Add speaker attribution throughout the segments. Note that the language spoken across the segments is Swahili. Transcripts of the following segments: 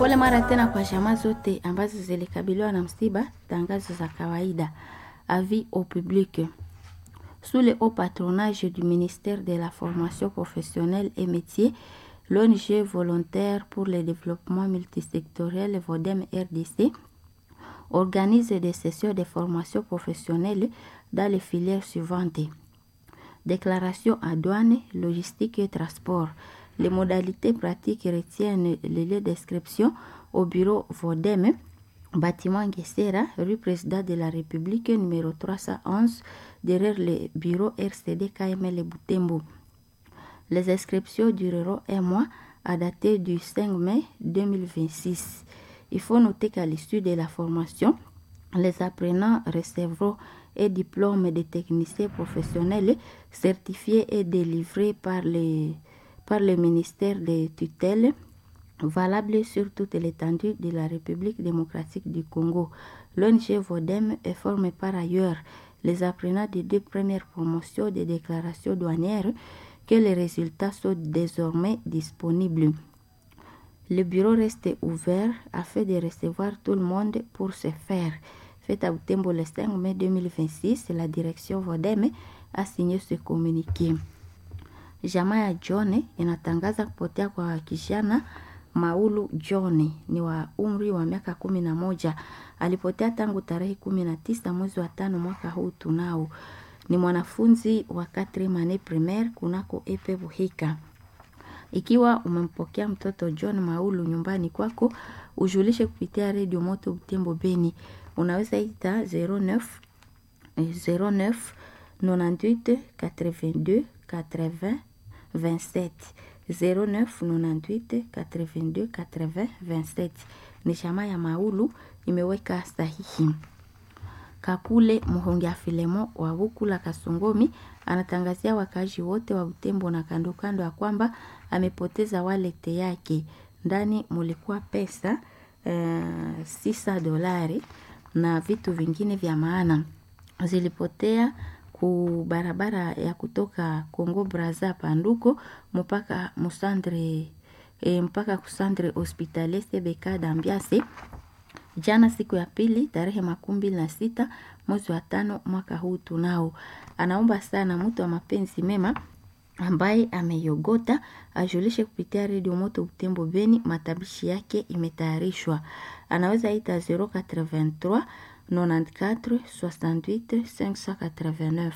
Speaker 1: Pole mara tena kwa jamaa zote ambazo zilikabiliwa na msiba. Tangazo za kawaida. Avis au public. Sous le haut patronage du ministère de la formation professionnelle et métiers, l'ONG volontaire pour le développement multisectoriel VODEM RDC organise des sessions de formation professionnelle dans les filières suivantes. Déclaration à douane, logistique et transport. Les modalités pratiques retiennent les lieux d'inscription au bureau VODEM, bâtiment Guessera, rue Président de la République, numéro 311, derrière le bureau RCD KML Boutembo. Les inscriptions dureront un mois à dater du 5 mai 2026. Il faut noter qu'à l'issue de la formation, les apprenants recevront un diplôme de technicien professionnel certifié et délivré par le ministère des tutelles, valable sur toute l'étendue de la République démocratique du Congo. L'ONG VODEM informe par ailleurs les apprenants des 2 premières promotions des déclarations douanières que les résultats sont désormais disponibles. Le bureau reste ouvert afin de recevoir tout le monde pour se faire. Fait à Butembo le 5 mai 2026, la direction VODEM a signé ce communiqué. Jamaa ya John inatangaza kupotea kwa kijana Maulu John, ni wa umri wa miaka 11. Alipotea tangu tarehe 19 mwezi wa 5 mwaka huu tunao. Ni mwanafunzi wa 4e annee primaire kunako Epe Buhika. Ikiwa umempokea mtoto John Maulu nyumbani kwako, ujulishe kupitia Radio Moto Butembo Beni. Unaweza ita 09 98 82 80 27 09 98 82 80 27. Ni shama ya Maulu imeweka sahihi. Kakule Muhongia Filemo wa Bukula Kasongomi anatangazia wakazi wote wa Butembo na kando kando ya kwamba amepoteza wallet yake. Ndani mulikuwa pesa $6 na vitu vingine vya maana. Zilipotea ku barabara ya kutoka Kongo Brazza Panduko mpaka kusandre hospitalier CBK Dambiase. Jana siku ya pili tarehe 26 mwezi wa 5 mwaka huu tunao. Anaomba sana mtu wa mapenzi mema ambaye ameyogota ajulishe kupitia Radio Moto Butembo Beni, matabishi yake imetayarishwa. Anaweza ita 083 94 68 589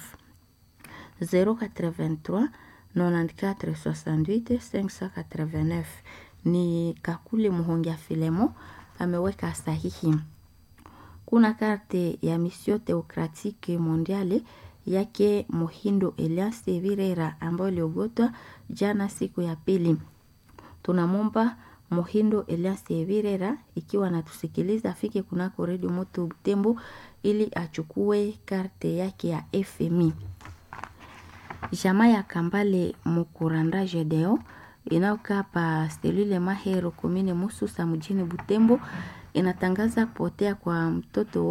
Speaker 1: 083 94 68 589. Ni Kakule Muhongia Filemo ameweka sahihi. Kuna karte ya Mission Theocratique Mondiale yake Muhindo Elias Virera ambayo iliogotwa jana siku ya pili. Tunamomba Muhindo Elias Virera ikiwa anatusikiliza afike kunako Radio Moto Butembo ili achukue karte yake ya FMI. Jamaa ya Kambale Mukuranda Jedeo inayokaa pa Selule Mahero komine Mususa mjini Butembo inatangaza kupotea kwa mtoto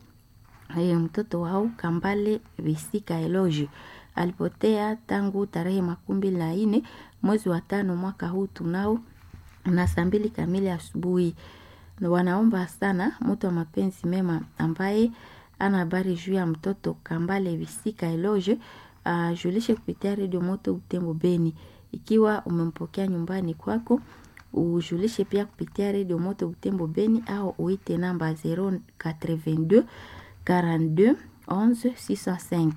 Speaker 1: wao Kambale Visika Eloge. Alipotea tangu tarehe 24 mwezi wa 5 mwaka huu tunao na saa 2 kamili asubuhi. Wanaomba sana mtu wa mapenzi mema ambaye ana habari juu ya mtoto Kambale Visika Eloge ajulishe kupitia Radio Moto Butembo Beni. Ikiwa umempokea nyumbani kwako, ujulishe pia kupitia Radio Moto Butembo Beni au uite namba 082 42 11 605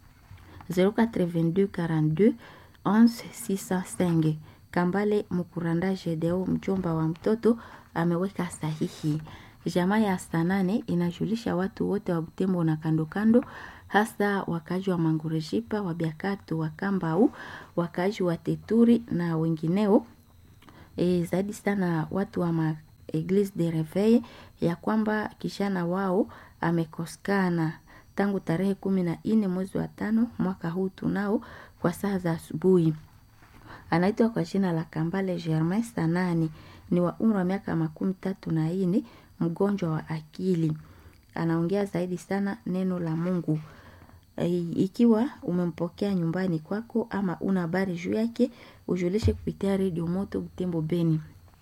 Speaker 1: 082 42 11 605. Kambale Mukuranda Jedeo mjomba wa mtoto ameweka sahihi. Jamaa ya Sanane inajulisha watu wote wa Butembo na kando kando, hasa wakaji wa Mangurejipa, wa Biakatu, wa Kambau, wakaji wa Teturi na wengineo. Zaidi sana watu wa Eglise de Reveil ya kwamba kishana wao amekoskana tangu tarehe 14 mwezi wa 5 mwaka huu tunao kwa saa za asubuhi. Anaitwa kwa jina la Kambale Germain Sanani, ni wa umri wa miaka 34, mgonjwa wa akili. Anaongea zaidi sana neno la Mungu. Ikiwa umempokea nyumbani kwako ama una habari juu yake, ujulishe kupitia Radio Moto Butembo Beni.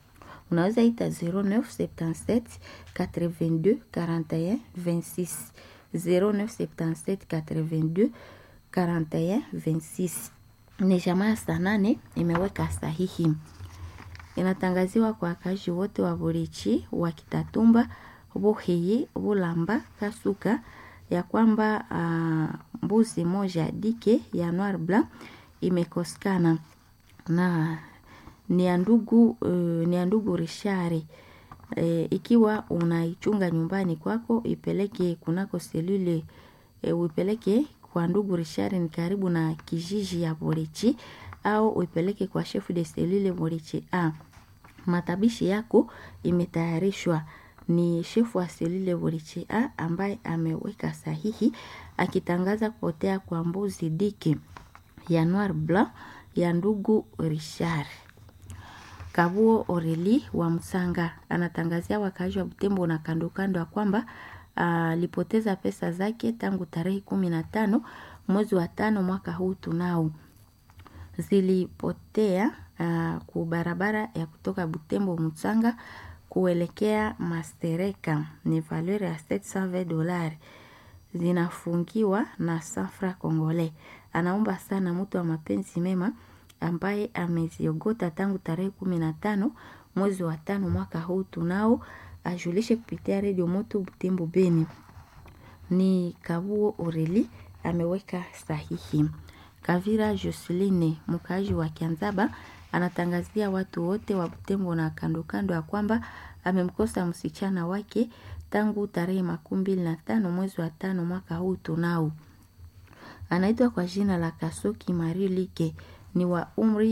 Speaker 1: unaweza ita 0977 82 41 26 0977 82 41 26. Ni jamaa ya Sanane imeweka sahihi. Inatangaziwa kwa wakazi wote wa Burichi, wa Kitatumba, Buhiyi, Bulamba, Kasuka ya kwamba mbuzi moja dike ya Noir Blanc imekosekana na ni ya ndugu Richard. Ikiwa unaichunga nyumbani kwako, ipeleke kunako selule, uipeleke kwa ndugu Richard, ni karibu na kijiji ya Burichi, au uipeleke kwa chef de selule Burichi A. Matabishi yako imetayarishwa. Ni chef wa selule Burichi A ambaye ameweka sahihi akitangaza kupotea kwa mbuzi dike ya Noir Blanc ya ndugu Richard. Kabuo Oreli wa Msanga anatangazia wakazi wa Butembo na kando kando kwamba alipoteza pesa zake tangu tarehe 15 mwezi wa 5 mwaka huu tunao. Zilipotea ku barabara ya kutoka Butembo Msanga kuelekea Mastereka, ni valeur ya $720. Zinafungiwa na safra Kongole. Anaomba sana mtu wa mapenzi mema ambaye ameziogota tangu tarehe 15 mwezi wa 5 mwaka huu tunao ajulishe kupitia Radio Moto Butembo Beni. Ni Kabuo Oreli ameweka sahihi. Kavira Joseline mkaji wa Kianzaba anatangazia watu wote wa Butembo na kando kando ya kwamba amemkosa msichana wake tangu tarehe 25 mwezi wa 5 mwaka huu tunao. Anaitwa kwa jina la Kasoki Marilike, ni wa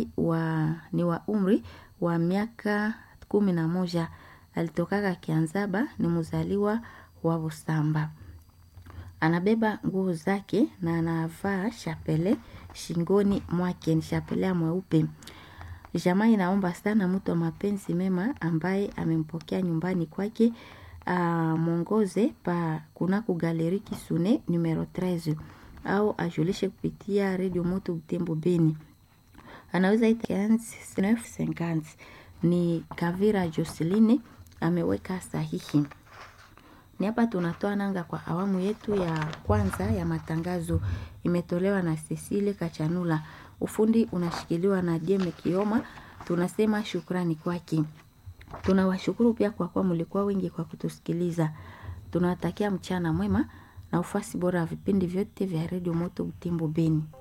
Speaker 1: umri wa miaka 11. Alitokaka Kianzaba, ni mzaliwa wa Busamba. Anabeba nguo zake na anavaa chapele shingoni mwake, ni chapele ya mweupe. Jamaa inaomba sana mtu wa mapenzi mema ambaye amempokea nyumbani kwake mwongoze pa kunako Galeri Kisune numero 13 au ajulishe kupitia Radio Moto Butembo Beni. Anaweza ita 950. Ni Kavira Joseline ameweka sahihi. Ni hapa tunatoa nanga kwa awamu yetu ya kwanza ya matangazo. Imetolewa na Cecile Kachanula. Ufundi unashikiliwa na Jeme Kioma. Tunasema shukrani kwake. Tunawashukuru pia kwa kuwa mlikuwa wengi kwa kutusikiliza. Tunawatakia mchana mwema na ufasi bora wa vipindi vyote vya Radio Moto Butembo Beni.